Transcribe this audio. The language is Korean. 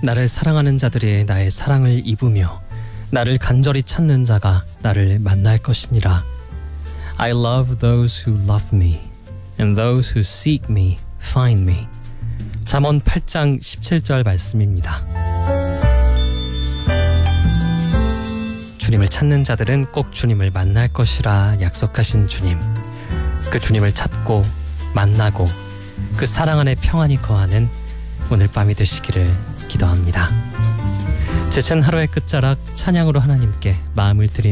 나를 사랑하는 자들이 나의 사랑을 입으며 나를 간절히 찾는 자가 나를 만날 것이니라. I love those who love me, and those who seek me find me. 잠언 8장 17절 말씀입니다. 주님을 찾는 자들은 꼭 주님을 만날 것이라 약속하신 주님. 그 주님을 찾고 만나고 그 사랑 안에 평안히 거하는 오늘 밤이 되시기를 기도합니다. 지친 하루의 끝자락 찬양으로 하나님께 마음을 드리는